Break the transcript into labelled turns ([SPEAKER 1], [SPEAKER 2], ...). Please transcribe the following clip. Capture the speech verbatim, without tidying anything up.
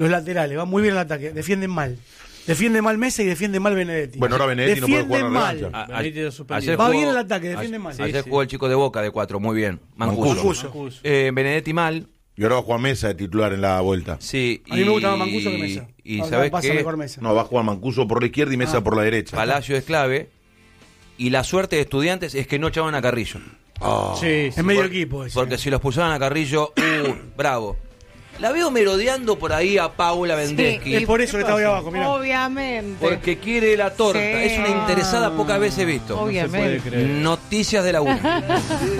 [SPEAKER 1] Los laterales, va muy bien el ataque, defienden mal. Defiende mal Mesa y defiende mal Benedetti.
[SPEAKER 2] Bueno, ahora Benedetti no puede jugar en la
[SPEAKER 1] mal.
[SPEAKER 2] revancha.
[SPEAKER 3] A- a- ayer
[SPEAKER 1] Va
[SPEAKER 3] jugó-
[SPEAKER 1] bien el ataque, defiende mal.
[SPEAKER 3] Ayer
[SPEAKER 4] Sí, sí.
[SPEAKER 3] jugó el chico de Boca de cuatro, muy bien. Mancuso.
[SPEAKER 2] Mancuso.
[SPEAKER 1] Mancuso.
[SPEAKER 3] Eh, Benedetti mal.
[SPEAKER 2] Y ahora va a jugar Mesa de titular en la vuelta.
[SPEAKER 3] Sí.
[SPEAKER 1] A mí me gusta más Mancuso que Mesa.
[SPEAKER 3] Y
[SPEAKER 1] Ahora
[SPEAKER 3] sabes
[SPEAKER 1] pasa
[SPEAKER 3] que
[SPEAKER 1] mejor Mesa.
[SPEAKER 2] No, va a jugar Mancuso por la izquierda y Mesa
[SPEAKER 1] Ah.
[SPEAKER 2] por la derecha.
[SPEAKER 3] Palacio es clave. Y la suerte de Estudiantes es que no echaban a Carrillo.
[SPEAKER 2] Ah.
[SPEAKER 4] Sí, sí.
[SPEAKER 1] Es medio
[SPEAKER 3] Por-
[SPEAKER 1] equipo ese.
[SPEAKER 3] Porque si los pusieran a Carrillo, uh, bravo. La veo merodeando por ahí a Paula Vendeschi.
[SPEAKER 1] Es por eso que está ahí abajo, mirá.
[SPEAKER 5] Obviamente.
[SPEAKER 3] Porque quiere la torta.
[SPEAKER 5] Sí.
[SPEAKER 3] Es una interesada pocas veces visto.
[SPEAKER 4] No se puede
[SPEAKER 5] Obviamente.
[SPEAKER 4] creer.
[SPEAKER 3] Noticias de la U.